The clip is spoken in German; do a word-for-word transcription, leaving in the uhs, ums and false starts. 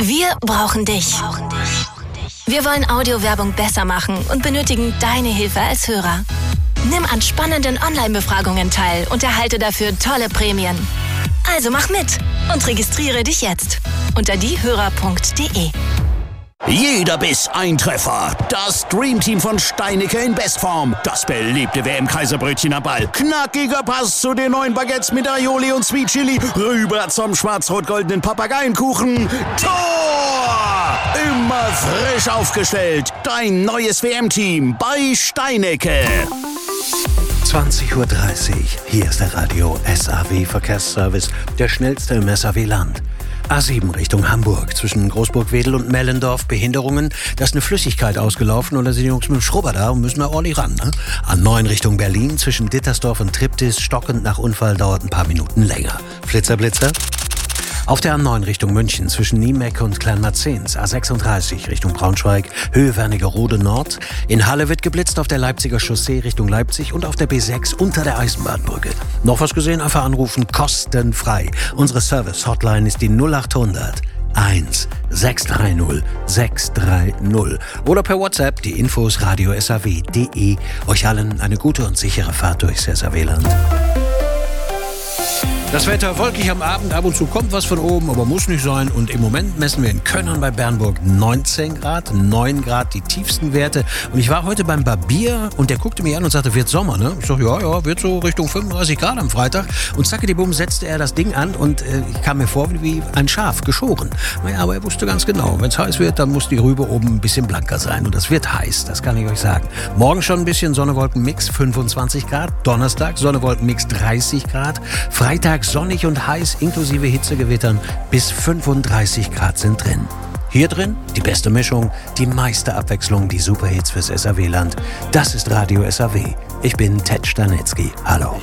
Wir brauchen dich. Wir wollen Audiowerbung besser machen und benötigen deine Hilfe als Hörer. Nimm an spannenden Online-Befragungen teil und erhalte dafür tolle Prämien. Also mach mit und registriere dich jetzt unter diehörer punkt de. Jeder Biss ein Treffer. Das Dreamteam von Steinicke in Bestform. Das beliebte W M-Kaiserbrötchen am Ball. Knackiger Pass zu den neuen Baguettes mit Aioli und Sweet Chili. Rüber zum schwarz-rot-goldenen Papageienkuchen. Tor! Immer frisch aufgestellt. Dein neues W M-Team bei Steinicke. zwanzig Uhr dreißig. Hier ist der Radio S A W Verkehrsservice, der schnellste im S A W-Land. A sieben Richtung Hamburg, zwischen Großburg-Wedel und Mellendorf, Behinderungen. Da ist eine Flüssigkeit ausgelaufen und da sind die Jungs mit dem Schrubber da und müssen da ordentlich ran. Ne? A neun Richtung Berlin, zwischen Dittersdorf und Triptis, stockend nach Unfall, dauert ein paar Minuten länger. Flitzer, Blitzer. Auf der A neun Richtung München, zwischen Niemeck und Kleinmarzens, A sechsunddreißig Richtung Braunschweig, Höhe Wernigerode Nord. In Halle wird geblitzt auf der Leipziger Chaussee Richtung Leipzig und auf der B sechs unter der Eisenbahnbrücke. Noch was gesehen? Einfach anrufen, kostenfrei. Unsere Service-Hotline ist die null acht hundert eins sechs drei null sechs drei null. Oder per WhatsApp die Infos radio s a w punkt de. Euch allen eine gute und sichere Fahrt durchs S A W-Land. Das Wetter wolkig am Abend, ab und zu kommt was von oben, aber muss nicht sein. Und im Moment messen wir in Könnern bei Bernburg neunzehn Grad, neun Grad die tiefsten Werte. Und ich war heute beim Barbier und der guckte mich an und sagte, wird Sommer, ne? Ich sag, ja, ja, wird so Richtung fünfunddreißig Grad am Freitag. Und zackedibumm setzte er das Ding an und äh, ich kam mir vor wie ein Schaf, geschoren. Naja, aber er wusste ganz genau, wenn es heiß wird, dann muss die Rübe oben ein bisschen blanker sein. Und das wird heiß, das kann ich euch sagen. Morgen schon ein bisschen Sonne-Wolken-Mix, fünfundzwanzig Grad. Donnerstag Sonne-Wolken-Mix, dreißig Grad. Freitag sonnig und heiß, inklusive Hitzegewittern, bis fünfunddreißig Grad sind drin. Hier drin die beste Mischung, die meiste Abwechslung, die Superhits fürs S A W-Land. Das ist Radio S A W. Ich bin Ted Stanetzky. Hallo.